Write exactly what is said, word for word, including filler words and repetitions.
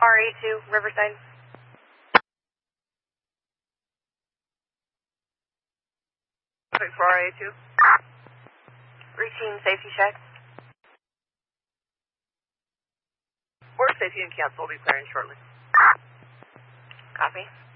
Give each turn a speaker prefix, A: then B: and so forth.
A: R A two, Riverside.
B: Traffic for R A two.
A: Routine safety check.
B: Work safety and cancel will be clearing shortly.
A: Copy.